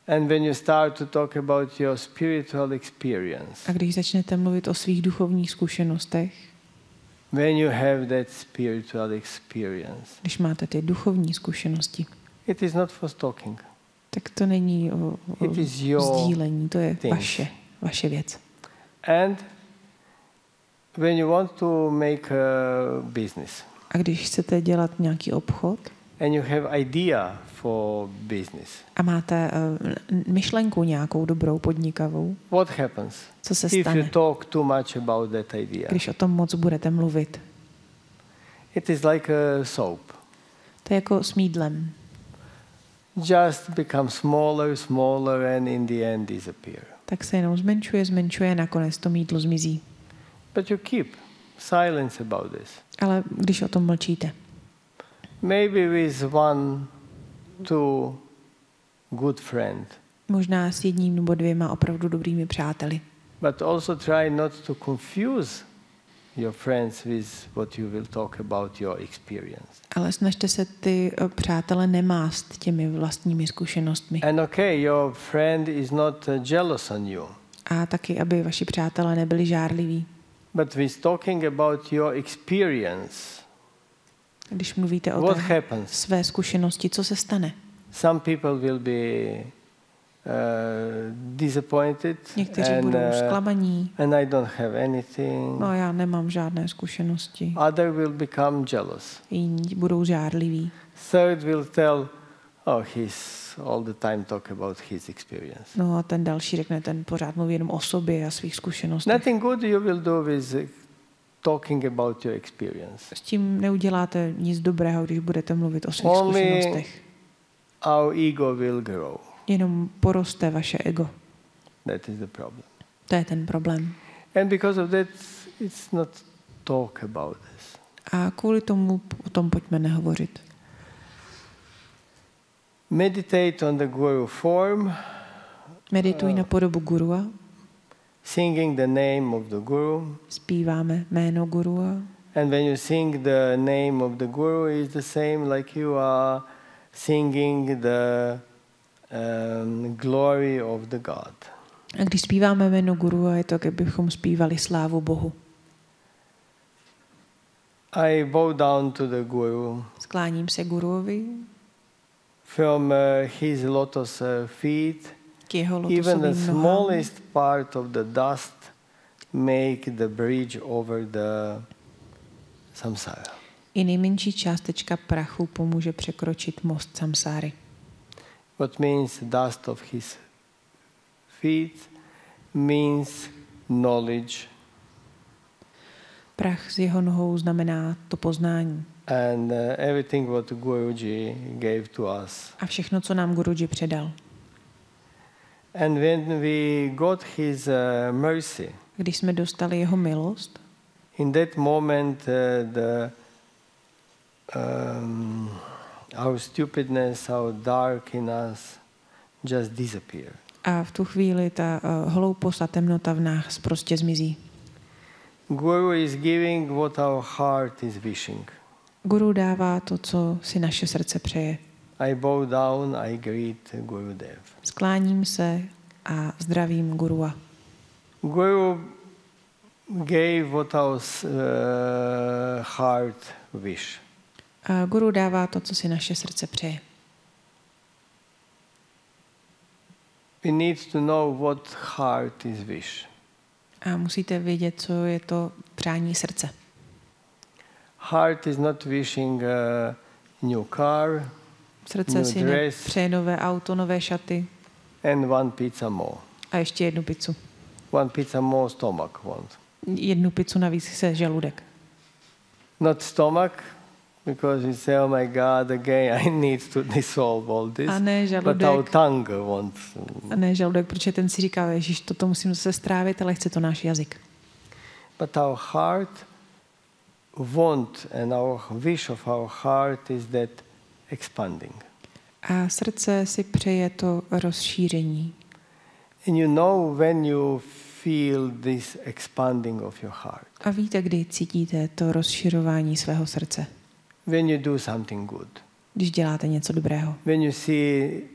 And when you start to talk about your spiritual experience, A když začnete mluvit o svých duchovních zkušenostech, when you have that spiritual experience, když máte ty duchovní zkušenosti, it is not for talking. tak to není o It is your sdílení, to je thing. vaše věc. And when you want to make a business, A když chcete dělat nějaký obchod and you have idea for business, a máte myšlenku nějakou dobrou podnikavou, what happens co se if you stane, talk too much about that idea? když o tom moc budete mluvit? It is like a soap. To je jako s mýdlem. Just become smaller, smaller, and in the end disappear. Tak se jenom zmenšuje a nakonec to mýdlo zmizí. But you keep silence about this. Ale když o tom mlčíte, Maybe with one, two good friend, možná s jedním nebo dvěma opravdu dobrými přáteli, but also try not to confuse your friends with what you will talk about your experience. ale snažte se ty přátele nemást těmi vlastními zkušenostmi. And okay, your friend is not jealous on you, A taky, aby vaši přátelé nebyli žárliví. but with talking about your experience, Když mluvíte o what té happens? své zkušenosti, co se stane? Some people will be disappointed, Někteří budou zklamaní. and I don't have anything. No, já nemám žádné zkušenosti. Other will become jealous. Jiní budou žárliví. Third will tell, oh, he's all the time talk about his experience. No a ten další řekne, ten pořád mluví jenom o sobě a svých zkušenostech. Nothing good you will do with talking about your experience. S tím neuděláte nic dobrého, když budete mluvit o svých Only zkušenostech. our ego will grow. Jenom poroste vaše ego. That is the problem. To je ten problém. And because of that, it's not talk about this. A kvůli tomu o tom pojďme nehovořit. Meditate on the guru form, Medituj na podobu gurua, singing the name of the guru. zpíváme jméno gurua. And when you sing the name of the guru, is the same like you are singing the glory of the God. A když zpíváme jméno gurua, je to, kdybychom zpívali slávu Bohu. I bow down to the guru Skláním se guruovi, from his lotus feet. k jeho Even the lotusovým nohám. smallest part of the dust make the bridge over the samsara. I nejmenší částečka prachu pomůže překročit most samsáry. What means dust of his feet means knowledge Prach z jeho nohou znamená to poznání. and everything what Guruji gave to us. A všechno, co nám Guruji předal. And when we got his mercy, Když jsme dostali jeho milost, in that moment our stupidness, our dark in us just disappear. a v tu chvíli ta hloupost a temnota v nás prostě zmizí. Guru is giving what our heart is wishing. Guru dává to, co si naše srdce přeje. I bow down, I greet Gurudev. Skláním se a zdravím Gurua. Guru gave what our heart wish. A Guru dává to, co si naše srdce přeje. We need to know what heart is wish. A musíte vědět, co je to přání srdce. Heart is not wishing a new car Srdce New si dress. nepřeje nové auto, nové šaty and one pizza more. a ještě jednu pizzu. One pizza more stomach wants. Jednu pizzu navíc se žaludek. Not stomach, because we say, oh my God, again I need to dissolve all this. A ne But žaludek. our tongue wants. A ne žaludek, protože ten si říká, Ježíš, toto musím zase strávit, ale chce to náš jazyk. But our heart want, and our wish of our heart is that expanding. A srdce si přeje to rozšíření. And you know when you feel this expanding of your heart. A víte, kdy cítíte to rozšiřování svého srdce? When you do something good. Když děláte něco dobrého. When you see